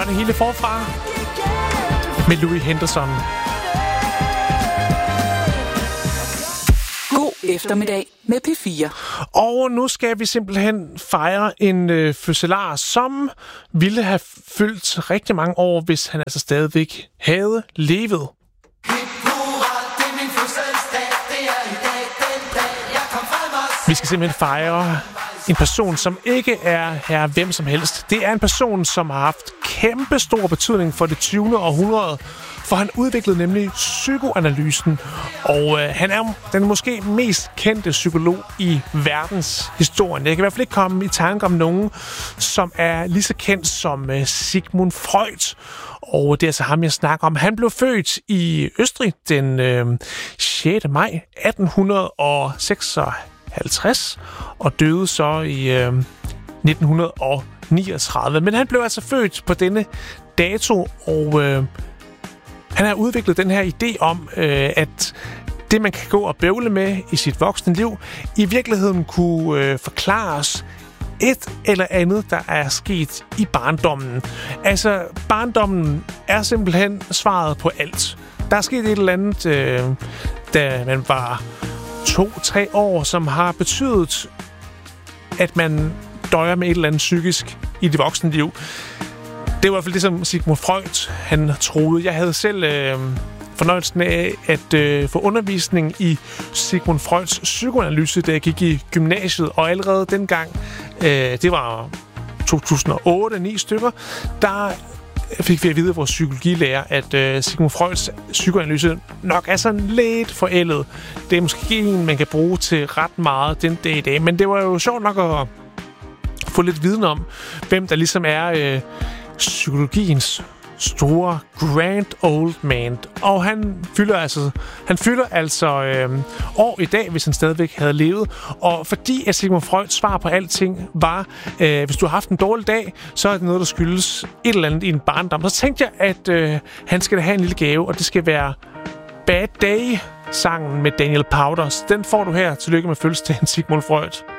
det hele forfra med Louis Henderson. God eftermiddag med P4. Og nu skal vi simpelthen fejre en fødselar, som ville have fyldt rigtig mange år, hvis han altså stadigvæk havde levet. Vi skal simpelthen fejre en person, som ikke er her hvem som helst. Det er en person, som har haft kæmpe stor betydning for det 20. århundrede, for han udviklede nemlig psykoanalysen, og han er den måske mest kendte psykolog i verdenshistorien. Jeg kan i hvert fald ikke komme i tanke om nogen, som er lige så kendt som Sigmund Freud. Og det er altså ham, jeg snakker om. Han blev født i Østrig den 6. maj 1856 og døde så i 1939. Men han blev altså født på denne dato, og han har udviklet den her idé om, at det, man kan gå og bøvle med i sit voksne liv, i virkeligheden kunne forklares et eller andet, der er sket i barndommen. Altså, barndommen er simpelthen svaret på alt. Der er sket et eller andet, da man var 2-3 år, som har betydet, at man døjer med et eller andet psykisk i det voksne liv. Det var i hvert fald det, som Sigmund Freud han troede. Jeg havde selv fornøjelsen af at få undervisning i Sigmund Freuds psykoanalyse, da jeg gik i gymnasiet, og allerede dengang, det var 2008-9 stykker, der fik vi at vide af vores psykologilærer, at Sigmund Freuds psykoanalyse nok er sådan lidt forældet. Det er måske en, man kan bruge til ret meget den dag i dag, men det var jo sjovt nok at få lidt viden om, hvem der ligesom er psykologiens store grand old man. Og han fylder altså år i dag, hvis han stadigvæk havde levet. Og fordi at Sigmund Freuds svar på alting var, hvis du har haft en dårlig dag, så er det noget, der skyldes et eller andet i en barndom. Så tænkte jeg, at han skal da have en lille gave, og det skal være Bad Day, sangen med Daniel Powter. Den får du her. Tillykke med fødselsdagen, Sigmund Freud.